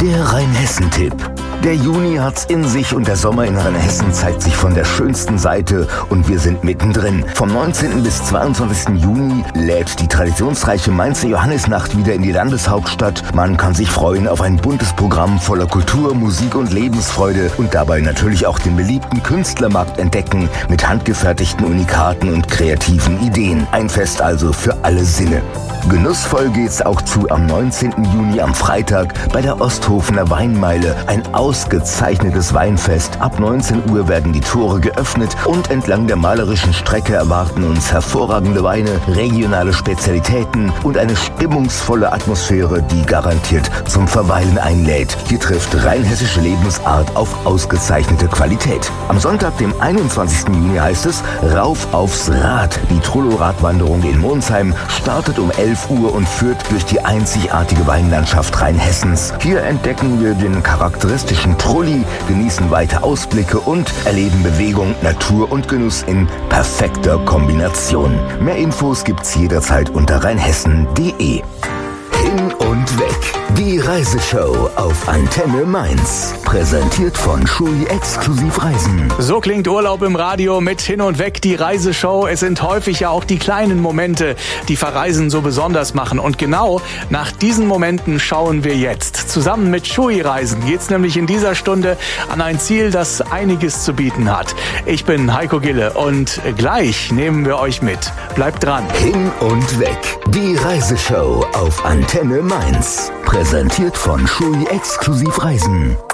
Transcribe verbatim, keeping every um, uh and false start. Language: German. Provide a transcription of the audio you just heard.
Der Rheinhessen-Tipp. Der Juni hat's in sich und der Sommer in Rheinhessen zeigt sich von der schönsten Seite und wir sind mittendrin. Vom neunzehnten bis zweiundzwanzigsten Juni lädt die traditionsreiche Mainzer Johannisnacht wieder in die Landeshauptstadt. Man kann sich freuen auf ein buntes Programm voller Kultur, Musik und Lebensfreude und dabei natürlich auch den beliebten Künstlermarkt entdecken mit handgefertigten Unikaten und kreativen Ideen. Ein Fest also für alle Sinne. Genussvoll geht's auch zu am neunzehnten Juni am Freitag bei der Osthofener Weinmeile. Ein ausgezeichnetes Weinfest. Ab neunzehn Uhr werden die Tore geöffnet und entlang der malerischen Strecke erwarten uns hervorragende Weine, regionale Spezialitäten und eine stimmungsvolle Atmosphäre, die garantiert zum Verweilen einlädt. Hier trifft rheinhessische Lebensart auf ausgezeichnete Qualität. Am Sonntag, dem einundzwanzigsten Juni, heißt es Rauf aufs Rad. Die Trullo-Radwanderung in Monsheim startet um elf Uhr und führt durch die einzigartige Weinlandschaft Rheinhessens. Hier entdecken wir den charakteristischen Trulli, genießen weite Ausblicke und erleben Bewegung, Natur und Genuss in perfekter Kombination. Mehr Infos gibt's jederzeit unter rheinhessen punkt de. Hin und weg. Die Reiseshow auf Antenne Mainz. Präsentiert von Schui Exklusiv Reisen. So klingt Urlaub im Radio mit Hin und weg, die Reiseshow. Es sind häufig ja auch die kleinen Momente, die Verreisen so besonders machen. Und genau nach diesen Momenten schauen wir jetzt. Zusammen mit Schui Reisen geht's nämlich in dieser Stunde an ein Ziel, das einiges zu bieten hat. Ich bin Heiko Gille und gleich nehmen wir euch mit. Bleibt dran. Hin und weg. Die Reiseshow auf Antenne Mainz. Präsentiert von Schui Exklusiv Reisen.